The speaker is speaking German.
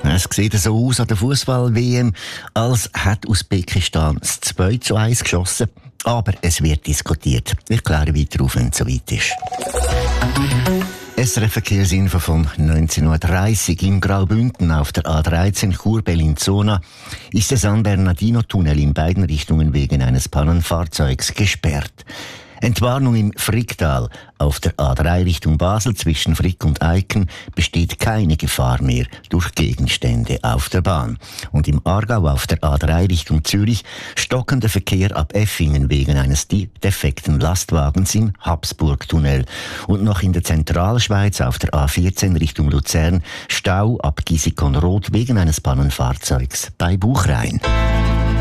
Es sieht so aus an der Fußball-WM, als hat Usbekistan das 2:1 geschossen. Aber es wird diskutiert. Ich kläre weiter auf, wenn es soweit ist. SRF-Verkehrsinfo von 19.30 Uhr. Im Graubünden auf der A13 Chur-Bellinzona ist der San Bernardino-Tunnel in beiden Richtungen wegen eines Pannenfahrzeugs gesperrt. Entwarnung im Fricktal. Auf der A3 Richtung Basel zwischen Frick und Eiken besteht keine Gefahr mehr durch Gegenstände auf der Bahn. Und im Aargau auf der A3 Richtung Zürich stockender Verkehr ab Effingen wegen eines defekten Lastwagens im Habsburgtunnel. Und noch in der Zentralschweiz auf der A14 Richtung Luzern Stau ab Gisikon-Roth wegen eines Pannenfahrzeugs bei Buchrein.